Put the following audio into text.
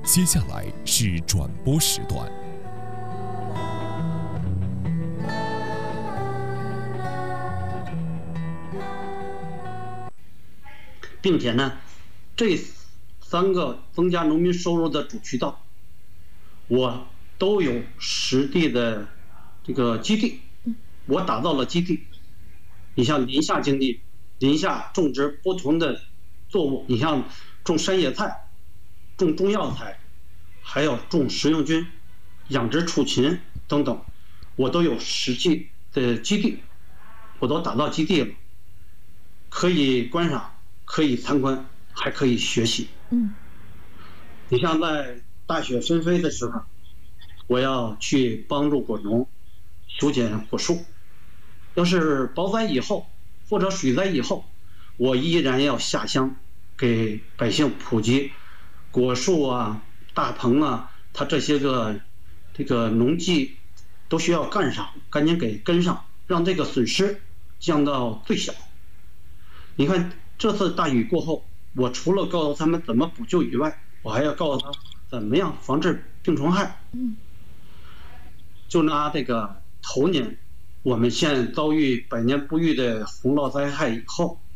接下来是转播时段。 并且呢，这3个增加农民收入的主渠道，我都有实地的这个基地，我打造了基地。你像林下经济，林下种植不同的作物，你像种山野菜、种中药材，还有种食用菌、养殖畜禽等等，我都有实际的基地，我都打造基地了，可以观赏，可以参观，还可以学习。你像在大雪纷飞的时候，我要去帮助果农修剪果树。要是雹灾以后或者水灾以后，我依然要下乡给百姓普及果树啊、大棚啊，它这些这个农技都需要干上，赶紧给跟上，让这个损失降到最小。你看这次大雨过后，我除了告诉他们怎么补救以外，我还要告诉他怎么样防治病虫害。就拿这个头年我们县遭遇百年不遇的洪涝灾害以后，